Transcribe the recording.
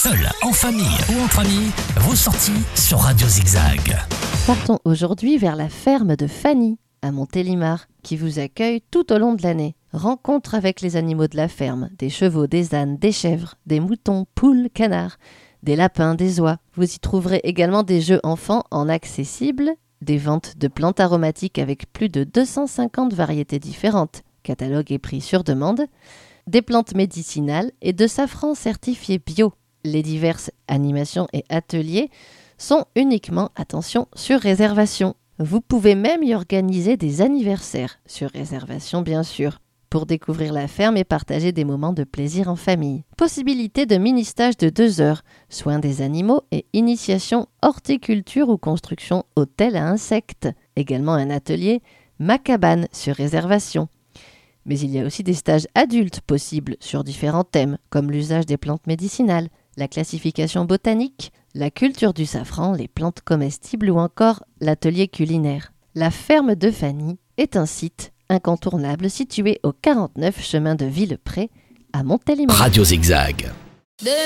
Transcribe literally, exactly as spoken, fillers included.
Seul, en famille ou entre amis, vos sorties sur Radio Zigzag. Partons aujourd'hui vers la ferme de Fanny, à Montélimar, qui vous accueille tout au long de l'année. Rencontre avec les animaux de la ferme, des chevaux, des ânes, des chèvres, des moutons, poules, canards, des lapins, des oies. Vous y trouverez également des jeux enfants en accessible, des ventes de plantes aromatiques avec plus de deux cent cinquante variétés différentes, catalogue et prix sur demande, des plantes médicinales et de safran certifié bio. Les diverses animations et ateliers sont uniquement, attention, sur réservation. Vous pouvez même y organiser des anniversaires, sur réservation bien sûr, pour découvrir la ferme et partager des moments de plaisir en famille. Possibilité de mini-stage de deux heures, soins des animaux et initiation horticulture ou construction hôtel à insectes. Également un atelier Ma cabane sur réservation. Mais il y a aussi des stages adultes possibles sur différents thèmes, comme l'usage des plantes médicinales, la classification botanique, la culture du safran, les plantes comestibles ou encore l'atelier culinaire. La ferme de Fanny est un site incontournable situé au quarante-neuf chemin de Villepré à Montélimar. Radio Zigzag.